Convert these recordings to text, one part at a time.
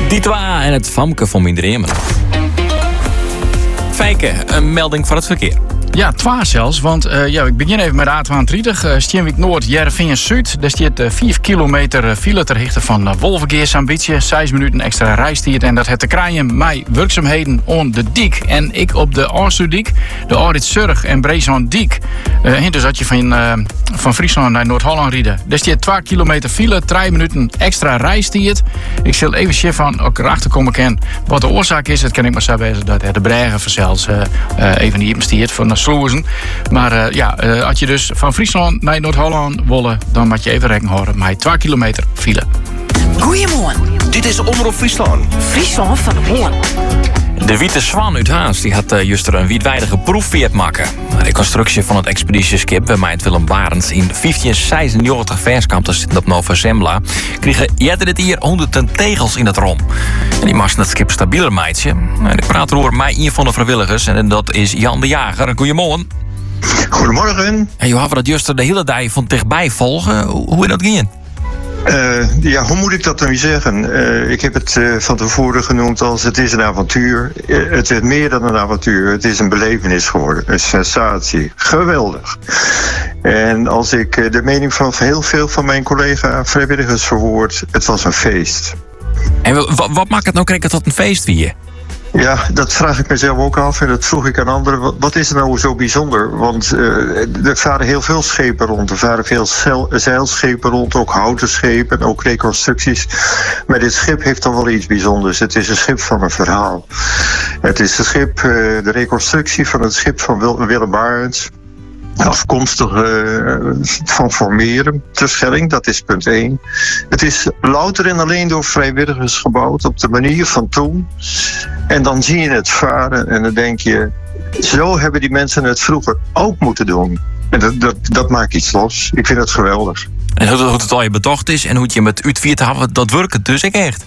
Die twa en het famke van Mindremen. Fijke, een melding van het verkeer. Ja, 2 zelfs, want ik begin even met de A22, Steenwijk Noord, Jereveen Zuid. Daar staat 5 kilometer file ter hichte van Wolvergeersambitie. 6 minuten extra reistijd en dat het te krijgen met werkzaamheden aan de Diek. En ik op de Oorstuurdiek, de Oorritzurg en Breeslanddiek. Dus dat je van Friesland naar Noord-Holland rijden. Daar staat 2 kilometer file, 3 minuten extra reistijd. Ik zal even zien van ook erachter komen kan wat de oorzaak is. Het kan ik maar zo wezen dat de Bregen vanzelfs even niet stiert van de Sloezen. Maar als je dus van Friesland naar Noord-Holland willen, dan moet je even rekening houden met 2 kilometer file. Goedemorgen. Dit is Omroep Friesland. Friesland van Hoorn. De Witte Zwaan uit Haas die had juist een wijdwijdige proefveert maken. De reconstructie van het expeditieschip bij het Willem Barents in 1596 verskamp, dat zit op Nova Zembla, kregen dit hier 100 tegels in het rom. En die moesten het schip stabieler meidje. En ik praat erover met een van de vrijwilligers en dat is Jan de Jager. Goedemorgen. Goedemorgen. En je had dat juist de hele dag van dichtbij volgen. Hoe is dat ging? Hoe moet ik dat dan weer zeggen? Ik heb het van tevoren genoemd als het is een avontuur. Het werd meer dan een avontuur. Het is een belevenis geworden. Een sensatie. Geweldig. En als ik de mening van heel veel van mijn collega-vrijwilligers verwoord, het was een feest. En wat maakt het nou krijgen dat een feest weer? Ja, dat vraag ik mezelf ook af en dat vroeg ik aan anderen. Wat is er nou zo bijzonder? Want er varen heel veel schepen rond. Er varen veel zeilschepen rond, ook houten schepen, ook reconstructies. Maar dit schip heeft dan wel iets bijzonders. Het is een schip van een verhaal. Het is de reconstructie van het schip van Willem Barents. Afkomstig van Formeren, Terschelling, dat is punt 1. Het is louter en alleen door vrijwilligers gebouwd op de manier van toen. En dan zie je het varen en dan denk je, zo hebben die mensen het vroeger ook moeten doen. En dat maakt iets los. Ik vind het geweldig. En hoe het al je bedacht is en hoe het je met uitviert hebben, dat werkt dus echt.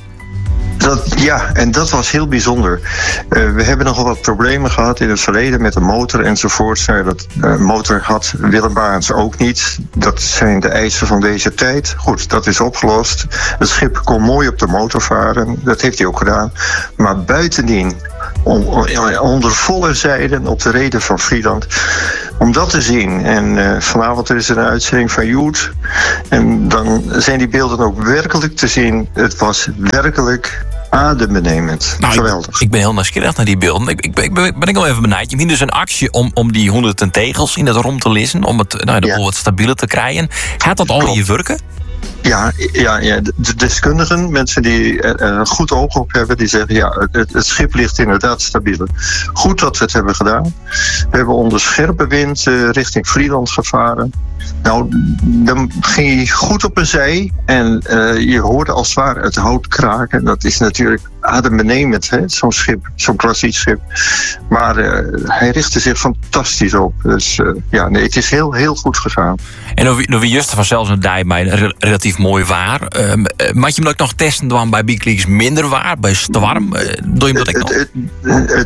En dat was heel bijzonder. We hebben nogal wat problemen gehad in het verleden met de motor enzovoort. Dat motor had Willem Barents ook niet. Dat zijn de eisen van deze tijd. Goed, dat is opgelost. Het schip kon mooi op de motor varen. Dat heeft hij ook gedaan. Maar buitendien, onder volle zijden op de reden van Friesland, om dat te zien. En vanavond is er een uitzending van Joet. En dan zijn die beelden ook werkelijk te zien. Het was werkelijk adembenemend. Geweldig. Ik ben heel nieuwsgierig naar die beelden. Ik ben al even benijd. Je hebt dus een actie om die 100 tegels in het rom te lissen, om het wat stabieler te krijgen. Gaat dat al in je werken? Ja, de deskundigen, mensen die er een goed oog op hebben, die zeggen het schip ligt inderdaad stabieler. Goed dat we het hebben gedaan. We hebben onder scherpe wind richting Friesland gevaren. Nou, dan ging hij goed op een zij en je hoorde als het ware het hout kraken. Dat is natuurlijk adembenemend, hè? Zo'n schip, zo'n klassiek schip. Maar hij richtte zich fantastisch op. Dus het is heel, heel goed gegaan. En wie juist vanzelfs een dij bij relatief mooi waar. Mag je hem ook nog testen dan bij Big Leagues minder waar, bij storm? Doe je hem dat ook nog?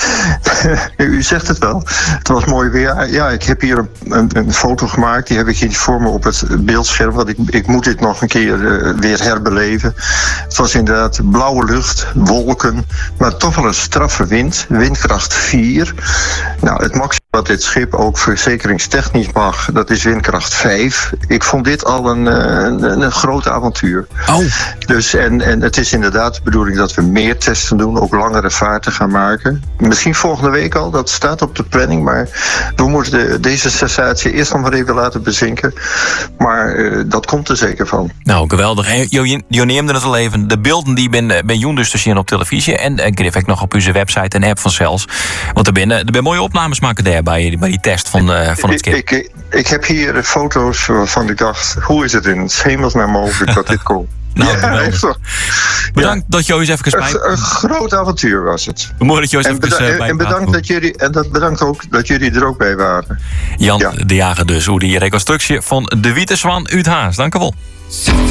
U zegt het wel. Het was mooi weer. Ja, ik heb hier een foto gemaakt. Die heb ik hier voor me op het beeldscherm. Want ik moet dit nog een keer weer herbeleven. Het was inderdaad blauwe lucht, wolken, maar toch wel een straffe wind. Windkracht 4. Nou, het maximum wat dit schip ook verzekeringstechnisch mag, dat is windkracht 5. Ik vond dit al een groot avontuur. Oh. Dus, en het is inderdaad de bedoeling dat we meer testen doen, ook langere vaarten gaan maken. Misschien volgende week al, dat staat op de planning, maar we moeten deze sensatie eerst nog maar even laten bezinken. Maar dat komt er zeker van. Nou, geweldig. Je neemt het al even. De beelden die ben Joen dus te zien op televisie en ik geef nog op onze website en app van zelfs. Want er ben mooie opnames maken daar bij die test van het schip. Ik heb hier foto's waarvan ik dacht, hoe is het in het hemelsnaam mogelijk dat dit komt? Nou, bedankt dat je eens even spijt. Een groot avontuur was het. Mooi dat je eens even en bedankt dat jullie bedankt ook dat jullie er ook bij waren. Jan de Jager dus, hoe die reconstructie van de Witte Zwaan uit Haas. Dank u wel.